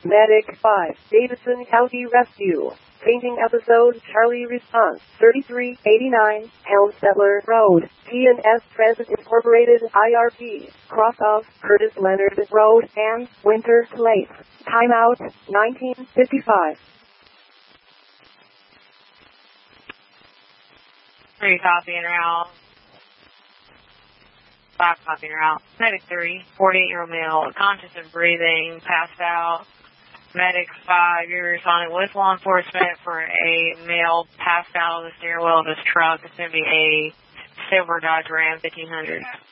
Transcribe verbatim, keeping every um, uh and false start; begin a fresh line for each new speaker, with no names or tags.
Medic five, Davidson County Rescue. Fainting episode, Charlie response, thirty-three eighty-nine, Helmstettler Road, P and S Transit Incorporated I R P, cross of Curtis Leonard Road and Winter Place. Timeout, nineteen fifty-five.
Three copy and route. Five copy and route. Medic three, forty-eight-year-old male, conscious and breathing, passed out. Medic five, you're responding with law enforcement for a male passed out on the stairwell of his truck. It's going to be a silver Dodge Ram fifteen hundred.